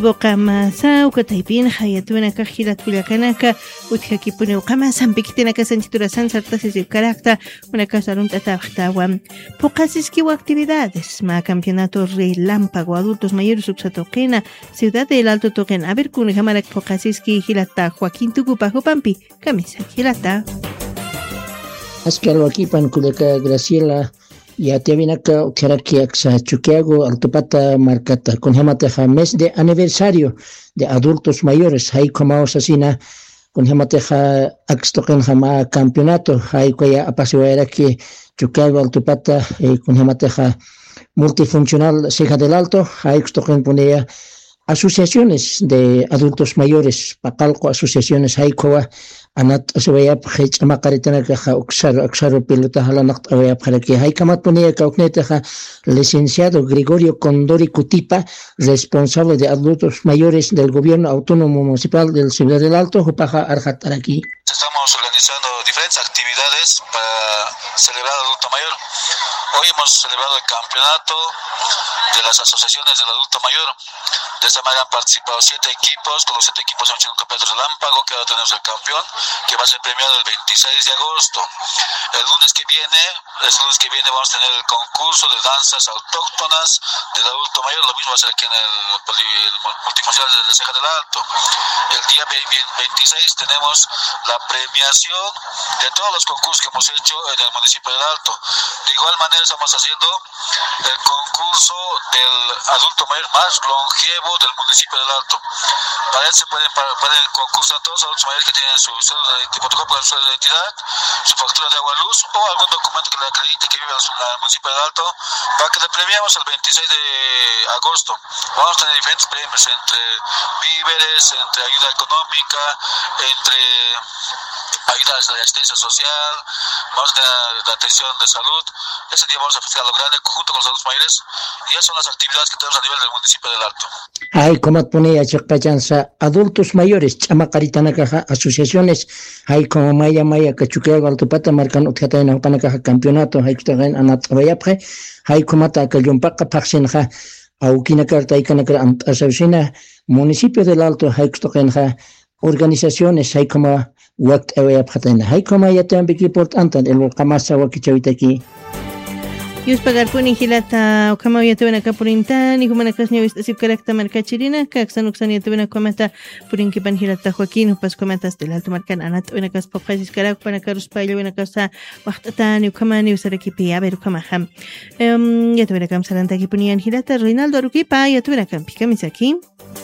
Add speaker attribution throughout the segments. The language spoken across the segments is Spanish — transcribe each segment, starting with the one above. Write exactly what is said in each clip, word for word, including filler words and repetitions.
Speaker 1: وقاماسا وكتايبين حياتونا كخيلات ولا كناكا وتكاكيبوني وقاماسا بكتنا كسنتورا سانسartas y carácter una casa lunta taxtawan pokasiski actividades ma campeonato relámpago adultos mayores Uxatoquena ciudad del Alto Toquén a ver kun hamarak pokasiski hilata Joaquín Tucupajo Pampi camisa hilata
Speaker 2: Askalo aquí pan kuleka Graciela ya te viene acá que aksa chukiago altopata marcata con hamateja mes de aniversario de adultos mayores hay como asesina con hamateja axtoquen hama campeonato hay que apasiona que chukiago altopata eh, con hamateja multifuncional Ceja del Alto hay axtoquen ponía asociaciones de adultos mayores pacalco asociaciones hay koa anat aswayap khich maqaritana ka uksar aksar pilota halanaq awayap kharaki hay kamat ponía ka ukneta licenciado Gregorio Condori Cutipa responsable de adultos mayores del gobierno autónomo municipal del Ciudad del Alto Jupaja Arjataraki.
Speaker 3: Estamos organizando diferentes actividades para celebrar al adulto mayor. Hoy hemos celebrado el campeonato de las asociaciones del adulto mayor. De esta manera han participado siete equipos, con los siete equipos hemos hecho un campeonato relámpago, que ahora tenemos el campeón, que va a ser premiado el veintiséis de agosto. El lunes que viene, el lunes que viene vamos a tener el concurso de danzas autóctonas del adulto mayor, lo mismo va a ser aquí en el, el multifuncional de Ceja del Alto. El día veintiséis tenemos la premiación de todos los concursos que hemos hecho en el municipio del Alto. De igual manera estamos haciendo el concurso del adulto mayor más longevo del municipio del Alto. Para él se pueden, para, pueden concursar todos los adultos mayores que tienen su cédula de fotocopia de su identidad, su factura de agua y luz o algún documento que le acredite que vive en el municipio del Alto, para que le premiemos el veintiséis de agosto. Vamos a tener diferentes premios entre víveres, entre ayuda económica, entre ayudas de asistencia social, vamos a tener la atención de salud. Ese día vamos a festejar lo grande junto con los adultos mayores y esas son las actividades que tenemos a nivel del municipio del Alto.
Speaker 2: Hay como ponía chakpachanza adultos mayores chamaqaritana caja asociaciones hay como maya maya cachuqueo altopata marcan utjatana pana caja campeonato hay que estar en anat vayapre hay como ta que yompaca paxenja aukina carta y kana ant asociación municipio del Alto hay que estar en organizaciones hay como waqt vayapatana hay como ya también que importante el qamasa wakichawita aquí
Speaker 1: Yus pagar puni hilata kama yatuna kapurintan igumana kasnya wis sip karakta marka chirina kaksan uksan yatuna komata purin kipan hilata Joaquín pas komatas del Alto marcan anat una kas pokasis karak pana karus pailo una casa waqtatan kama ni usara kipi a ver kama ham em yatuna kam salanta kipunian hilata Reinaldo Rukipa yatuna kam pikamisaki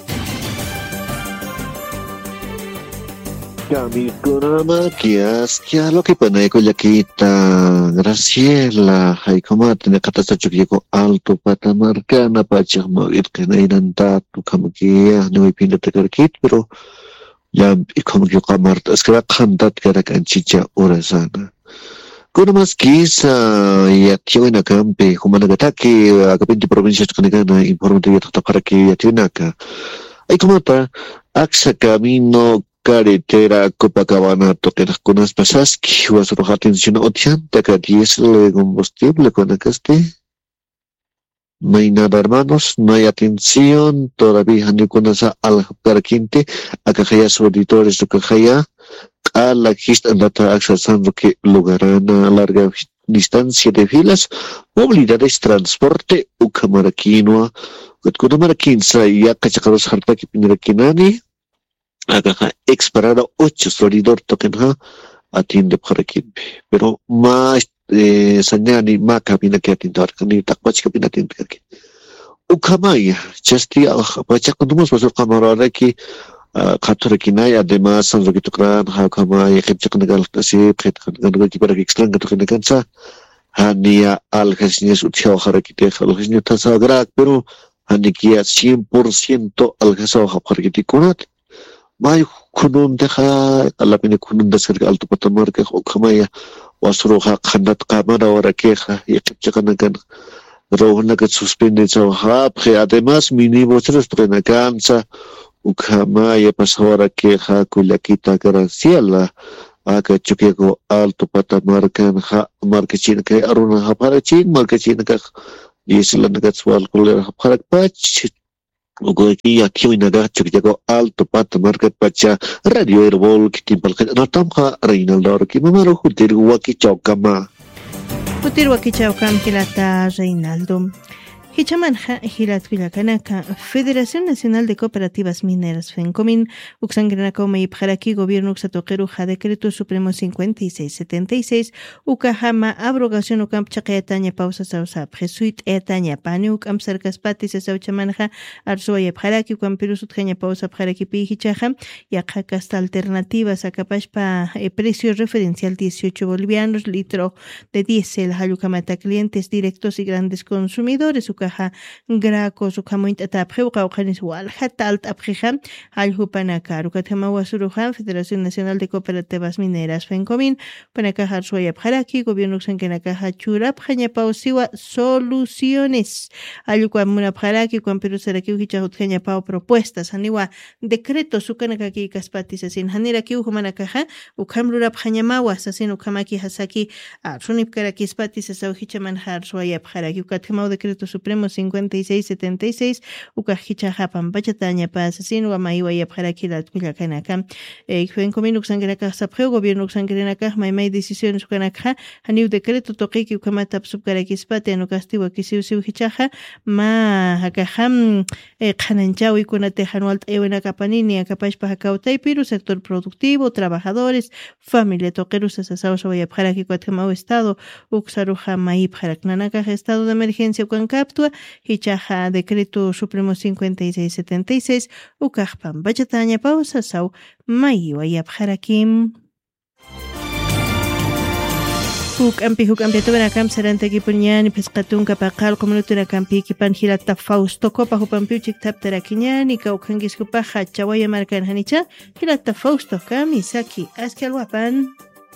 Speaker 4: Kami kunama kias kia lo que pone ko yakita Graciela hay como tiene kata ko alto patamarcana pachak mawit kanainan tatu kama kia no ipinda tekarkit pero ya como que kamarta escra kantat karak anchicha orasana kunama kisa ya tiona kampe como nagataki akapinti provincia kanigana informativo tatakaraki ya tionaka hay como ta aksa camino carretera Copacabana Toquenas con las pasas que vas a rojar atención a Otian, te diesel de combustible con el caste. No hay nada, hermanos, no hay atención, todavía ni con esa al quinte, a cajaya auditores de cajaya, a la quista en la accesando que lugarana a larga distancia de filas, movilidades, transporte, u camaraquinoa, con camaraquinza y a cachacaros harta que pineraquinani, Agaha exparado ocho solidor tokenha atiende para kimbe pero más eh, sanyani ma kabina que atindar kani takwach kabina atindar ki ukamaya justi bacha kundumos pasur kamarara ki khatura kinai además sanzo ki tukran ha kamaya kepcha kanagal tasi phet kanagal ki para ki extran ka tukana kansa hania al khasnies uthiao harakite khal khasni tasagra pero hanikia cien por ciento al khasao harakiti kunat May kunun deja ala pini kunun dasar alto patamar ke okamaya wasruha khanat kamara ora queja y chakana kan rohna que suspende so ha además mínimo tres plena cansa ukamaya pasora queja kulakita Graciela aka chukego alto patamar kan ha markechin ke aruna ha para chin markechin ka yislan ka swal kuler ha para pach Ugoiki aquí inaga chukyago alto pata market pacha radio herbol kikimpalka ratamha Reinaldo ki mamaro hutir waki chawkama.
Speaker 1: Hutir waki chawkam kilata Reinaldo. Hichamanja Hilatvillacanaka, Federación Nacional de Cooperativas Mineras FENCOMIN, Uxangrenacoma y Pjaraki, Gobierno Uxatoqueruja, Decreto Supremo cincuenta y seis setenta y seis, Ucajama, Abrogación Ucamp Chaquetaña, Pausa Sausa, Presuit Etaña, Paniuk, Amsarcaspati, Sesauchamanja, Arzuaya Pjaraki, Ucampirus Utjaña, Pausa Pjaraki Pihichaja, y Acacasta Alternativas, Acapashpa, eh, precio referencial dieciocho bolivianos, litro de diésel, Hayucamata, clientes directos y grandes consumidores, Uca Graco, Sukamoint Atapjeuca, Ocanis Walhatalt Apjija, Aljupanaka, Ucatama Wasurujan, Federación Nacional de Cooperativas Mineras, FENCOMIN, Panacaja Suaya Pjaraki, Gobierno Xanquenacaja Churap, Jañapausiwa, Soluciones, Ayuquamuna Pjaraki, Cuampiru Seraki, Hichahut Jañapao, Propuestas, Aniwa, Decreto, Sukanakaki, Caspatis, Asin, Haniraki, Ujumanakaja, Ukamrurap Jañamawa, Sasin, Ukamaki, Hasaki, Arsunip Karaki, Spatis, Asauhichamanjar, Suaya Pjaraki, Ucatama, Decreto Supremo cincuenta y seis setenta y seis, Ucajicha Japan, Pachataña, Pasasin, Guamaiwa y Apjarakila, Cuyacanaka, FENCOMIN, Uxangraka, Sapjeo, Gobierno Uxangrenaka, Maimai, Decisiones Ucanaka, Haniu Decreto Toquiki, Ucamatap, Subcaraquispate, Anucastiwa, Kisiu Hichaja, Ma, Hakaham, Hananchau y Cunatejanualt, Ewenakapanini, Acapashpa, Hakautai, Piru, sector productivo, trabajadores, familia, Toquerus, Asasao, y Apjaraki, Cuatcamau, Estado, Uxaruja, Maip, Haraknanaka, Estado de Emergencia, Ucancaptua, Hichaja, Decreto Supremo cincuenta y seis setenta y seis, Ucajpan, Bachataña, Pausa, Sau, Maiwa y Abjarakim. Huk ampi huk ampi tuwena kam sarante kipunyani pesqatun kapaqal qumnutura kampi kipan hilata Fausto kopa hupampi chik taptara kinyani ka ukhangis kupa hachawaya markan hanicha hilata Fausto kami saki askalwapan.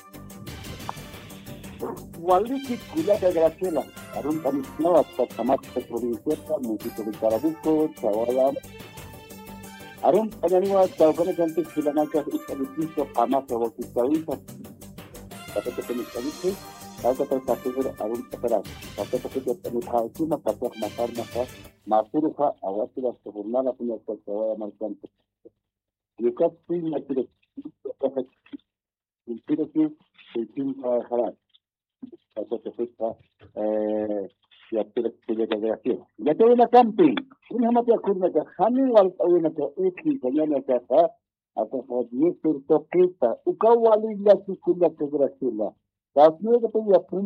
Speaker 5: Waliki Culata Graciela, Arun Camisno, hasta Camacho Provincia, municipio de Carabuco, Chaguala. Arun Pananua, Chaucana Cantic, Filanacas, Istanicio, Amazo, Bautista, Capete Penicalice, Alta Pasajera, Arun Paperas, Capete Penicalcima, Pasaj Matar Matar, Masuruja, Aguasila, Soburnala, Pina, Chaguala, Marcante. You got three materials, in Philippines, eighteen Harat. Eh, ya te ya te una camping una mata kurna ka hani wal una ka uki kanyana ka ha ata hodi turto kita ukawali la kurna ka grasila tasme ka ya pun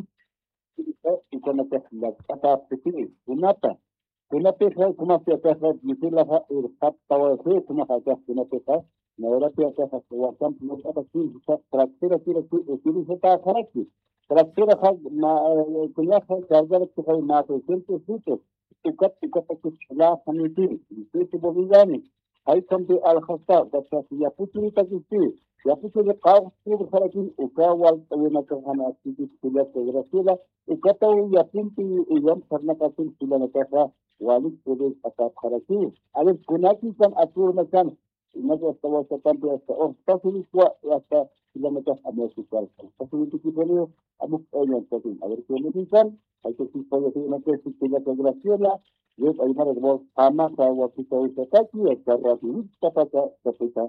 Speaker 5: ikona ka la ata piti unata kuna pe ha kuma pe ka ha ditila ha ur sat tawa se kuma ha ka kuna pe ha na ora pe ka ha wa camp no ata sin sa traktera tira tu utili se ta kharaki Trasera ma kunya cargar que hay más de ciento frutos tu cap tu cap que la sanity tu boliviani hay también al hasta que ya puturita que sí ya putu de caos por harakin ukawal tawena kahana actividad kulia Graciela ukata ya pinti y ya sarna kasin tulana kaha wali puede ata haraki ale kunaki kan aturna kan no estaba tratando hasta oh está feliz hasta kilómetros a nuestro cuerpo. Así que si ponemos a a ver qué me dicen, hay que si puede ser una cosa que la Graciela, yo hay una de jamás agua que se usa aquí, está rapidita para para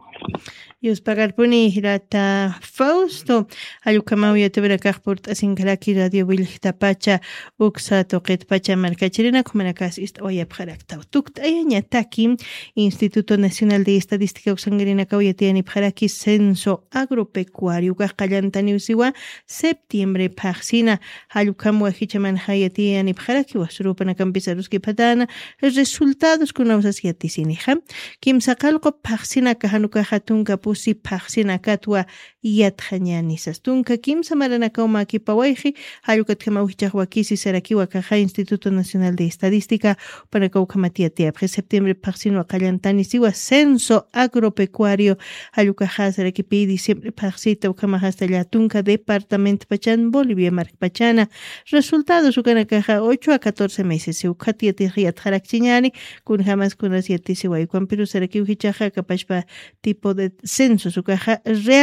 Speaker 1: Yus pagarpuni hirata Fausto ayukamau yatubra kahpurt asinkaraki radio wilhta pacha uksa toqet pacha markachirina kumanakas ist oya pharakta tukt ayanya taki Instituto Nacional de Estadística Uxangrina kauyatiani pharaki censo agropecuario kahqallantani usiwa septiembre paxina ayukamu hichaman hayatiani pharaki wasrupana kampisaruski patana resultados kunawsas yatisinija kimsaqalqo paxina kahanuka hatunka si paxina katwa yatkhanyani sastunka kimsa maranaka umaki pawaihi halukat kama wichahwakisi sarakiwa kaja Instituto Nacional de Estadística para kaukamati atiapre septiembre paxino qalantani siwa censo agropecuario halukaja sarakipi diciembre paxita ukama hasta yatunka departamento pachan Bolivia mark pachana resultados ukana kaja ocho a catorce meses ukati atiya tharakchiñani kun jamás kun asiati siwa ikwan piru sarakiwi chaja kapashpa tipo de censo su caja real haluka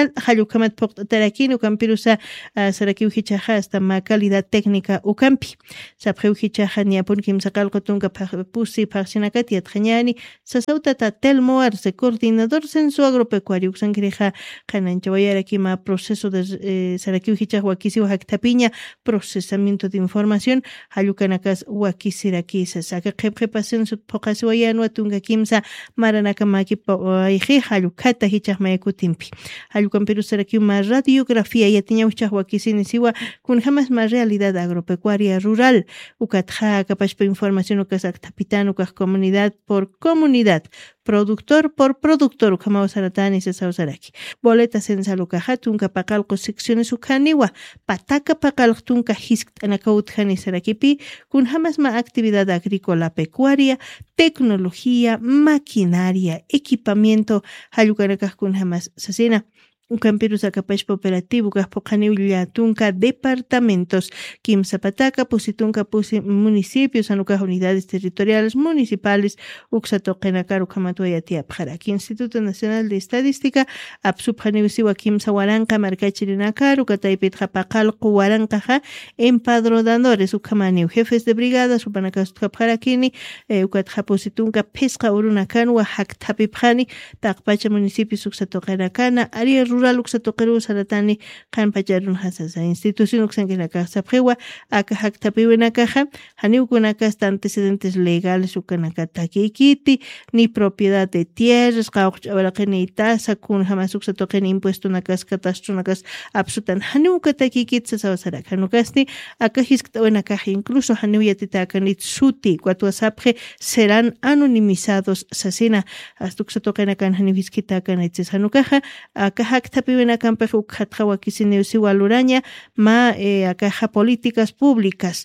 Speaker 1: ukamat poqta tarakini ukampirusa saraki uhichaja hasta ma calidad técnica ukampi sapje uhichaja niapun kimsa qalqotunka pusi parchinakati atjañani sasauta ta Telmo Arce coordinador censo agropecuario usankirija kananchawayaraki ma proceso de eh, saraki uhichaja wakisi wahaktapiña procesamiento de información halukanakas wakisiraki sasaka qepqepasen sut poqasiwayanu atunga kimsa maranaka maki paiji halukata hichaj mayakutimpi halukampiru saraki ma radiografía yatiña uchaj wakisini siwa kun jamás ma realidad agropecuaria rural ukatja kapashpa información ukasak tapitan ukaj comunidad por comunidad productor por productor ukama saratani se sausaraki boleta sensaluka hatunka paqalqu secciones ukaniwa pataka paqalqtunka hisk'anaka utjani sarakipi kun jamás ma actividad agrícola pecuaria tecnología maquinaria equipamiento hallukanaka kun jamás sasina Ukampiru sakapashpa operativo kahpoqaniwilla tunka departamentos kimsa pataka pusitunka pusi municipios anuka unidades territoriales municipales uksatoqenakaru kamatuayatiapjaraki Instituto Nacional de Estadística apsupqaniwisiwa kimsa waranqa markachirinakaru kataypitqa paqalqu waranqaqa empadronadores ukamaniw jefes de brigada supanakastupqarakini eh, ukatqa pusitunka pisqa urunakanuwa haktapipqani taqpacha municipios uksatoqenakana área rural uksatoqeru saratani qanpacharun hasasa institución uksankinaka sapjewa aka haktapiwenakaja haniukunaka hasta antecedentes legales ukanaka takikiti ni propiedad de tierras qawqch'awaraqini tasa kun jamás uksatoqeni impuesto nakas catastro nakas absolutan haniuka takikit sasawasara kanukasni aka hisktawenakaja incluso haniuyatita akanit suti cuatuasapje serán anonimizados sasina hasta uksatoqenakan haniuhiskita akanitsis hanukaja aka haktapiwenakanpej ukhatqa wakisiniwsi waluraña ma eh, akaja políticas públicas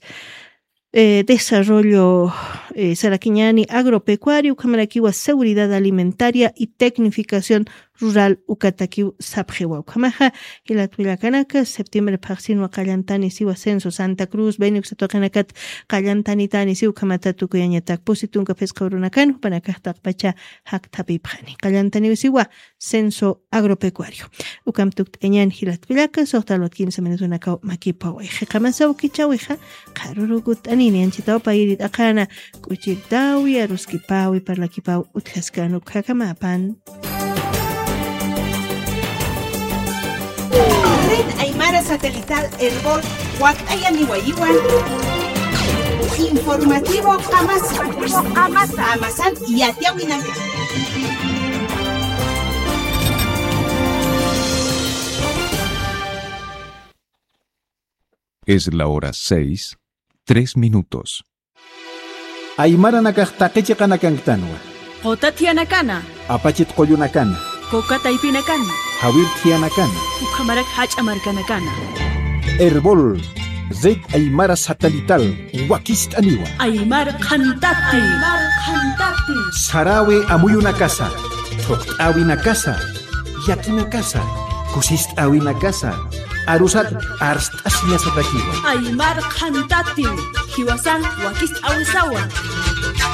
Speaker 1: eh, desarrollo eh, saraquiñani agropecuario kamarakiwa seguridad alimentaria y tecnificación rural ukatakiw sapjewa ukamaja hilatwillakanaka septiembre paqsinwa qallantani siwa censo Santa Cruz beni uksatoqenakat qallantanitani siwa kamata tukuyañatak pusitunka pesqa urunakan panakaqtaq pacha haktapipqani qallantani siwa censo agropecuario ukamtuk t'eñan hilatwillaka soqtalwa quince minutunaka makipaway qamasa ukichawija qarurugut anini anchitawpa irit aqana kuchirtawi aruskipawi parlakipaw utjaskanu kakamapan
Speaker 6: Red Aymara Satelital Herbol Huacayanihuayhuan Informativo Amasa Amasa Amasan y Atiahuinaca.
Speaker 7: Es la hora seis, tres minutos.
Speaker 8: Aymara nakaqtaqichi qanakantanwa.
Speaker 9: Qotatianakana.
Speaker 8: Apachit qoyunakana.
Speaker 9: Kokataipinakana.
Speaker 8: Hawir tianakana.
Speaker 9: Ukamarak hachamarkanakana.
Speaker 8: Herbol Zed Aymara Satelital Wakist Aniwa.
Speaker 9: Aymar Kantati. Aymar Kantati.
Speaker 8: Sarawe Amuyuna Casa. Toqtawina Casa. Yakina Casa. Kusist Awina Casa. Arusat Arst Asina Satakiwa.
Speaker 9: Aymar Kantati. Hiwasan Wakist Awisawa.